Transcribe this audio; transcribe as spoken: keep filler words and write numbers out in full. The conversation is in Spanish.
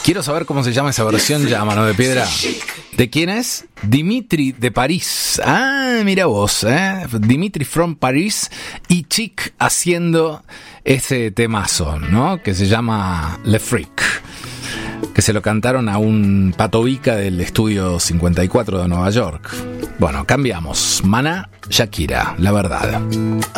Quiero saber cómo se llama esa versión ya, Mano de Piedra. ¿De quién es? Dimitri de París. Ah, mira vos, ¿eh? Dimitri from Paris y Chic haciendo ese temazo, ¿no? Que se llama Le Freak. Que se lo cantaron a un patovica del estudio cincuenta y cuatro de Nueva York. Bueno, cambiamos. Maná, Shakira, la verdad.